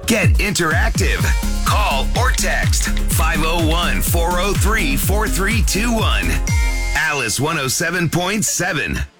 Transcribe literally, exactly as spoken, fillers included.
Get interactive. Call or text five oh one, four oh three, four three two one. Alice one oh seven point seven.